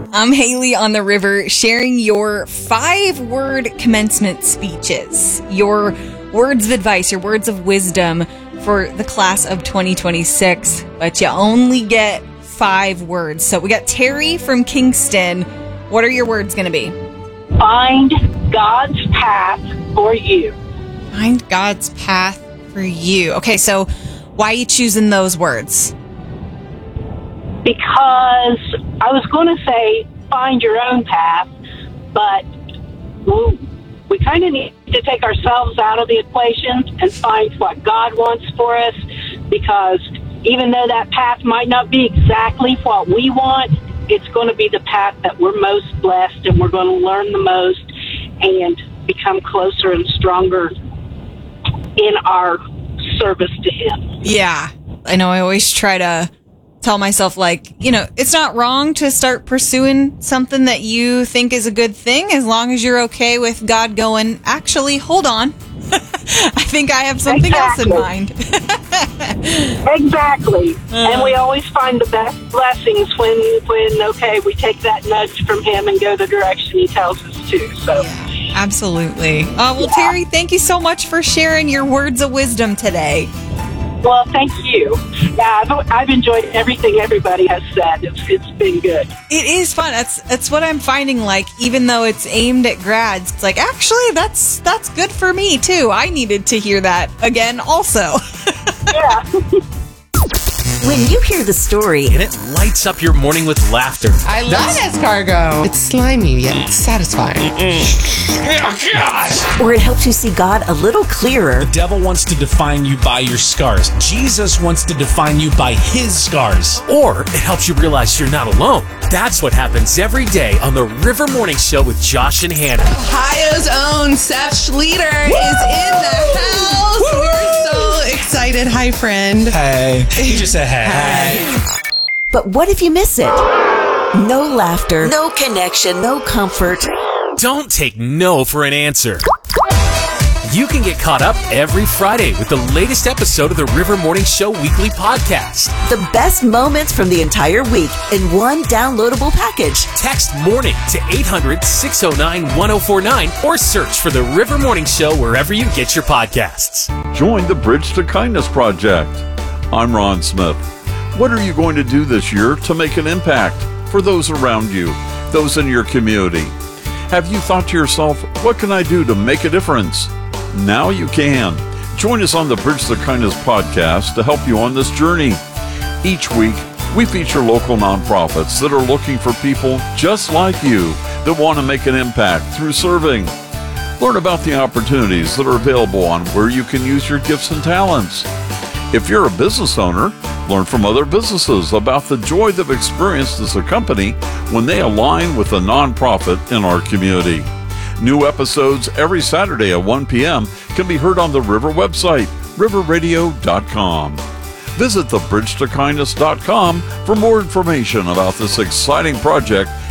I'm Haley on the River, sharing your 5-word commencement speeches, your words of advice, your words of wisdom for the class of 2026, but you only get 5 words. So we got Terry from Kingston. What are your words going to be? Find God's path for you. Find God's path for you. Okay, so why are you choosing those words? Because I was going to say find your own path, but we kind of need to take ourselves out of the equation and find what God wants for us, because even though that path might not be exactly what we want, it's going to be the path that we're most blessed, and we're going to learn the most and become closer and stronger in our service to Him. Yeah, I know I always try to tell myself, like, it's not wrong to start pursuing something that you think is a good thing, as long as you're okay with God going, actually, hold on. I think I have something else in mind. Exactly. And we always find the best blessings when we take that nudge from Him and go the direction He tells us to. So. Yeah, absolutely. Terry, thank you so much for sharing your words of wisdom today. Well, thank you. Yeah, I've enjoyed everything everybody has said. It's been good. It is fun. That's what I'm finding. Like, even though it's aimed at grads, it's like, actually, that's good for me too. I needed to hear that again, also. Yeah. When you hear the story, and it lights up your morning with laughter. I love escargot. It's slimy yet satisfying. Or it helps you see God a little clearer. The devil wants to define you by your scars. Jesus wants to define you by His scars. Or it helps you realize you're not alone. That's what happens every day on the River Morning Show with Josh and Hannah. Ohio's own Seth Schleter is in the house. We're so excited. Hi, friend. Hey. He just said hey. But what if you miss it? No laughter, no connection, no comfort. Don't take no for an answer. You can get caught up every Friday with the latest episode of the River Morning Show weekly podcast. The best moments from the entire week in one downloadable package. Text MORNING to 800-609-1049 or search for the River Morning Show wherever you get your podcasts. Join the Bridge to Kindness Project. I'm Ron Smith. What are you going to do this year to make an impact for those around you, those in your community? Have you thought to yourself, what can I do to make a difference? Now you can. Join us on the Bridge to Kindness podcast to help you on this journey. Each week, we feature local nonprofits that are looking for people just like you that want to make an impact through serving. Learn about the opportunities that are available on where you can use your gifts and talents. If you're a business owner, learn from other businesses about the joy they've experienced as a company when they align with a nonprofit in our community. New episodes every Saturday at 1 p.m. can be heard on the River website, riverradio.com. Visit thebridgetokindness.com for more information about this exciting project